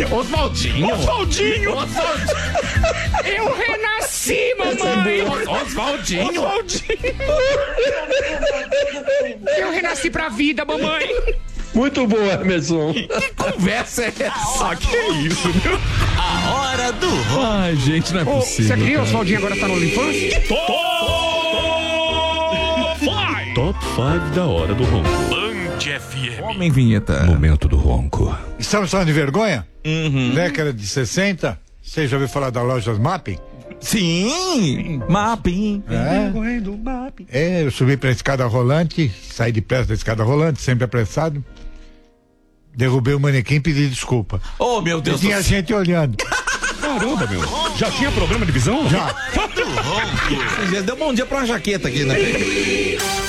Oswaldinho. Eu renasci, mamãe. Oswaldinho. Eu renasci pra vida, mamãe. Muito boa, Emerson. Que conversa é essa? Que isso, meu? A hora do ronco. Ai, gente, não é possível. Você acredita que o Oswaldinho agora tá no OnlyFans? Top 5 da hora do ronco. Band FM. Homem vinheta. Momento do ronco. Estamos falando de vergonha? Década de 60, você já ouviu falar da loja Mapping? Sim. Mapping. Eu subi pra escada rolante, saí depressa da escada rolante, sempre apressado. Derrubei o manequim e pedi desculpa. Oh, meu E Deus do tinha céu. gente olhando. Caramba, meu. Já tinha problema de visão? Já. Esses dias deu bom dia pra uma jaqueta aqui, né?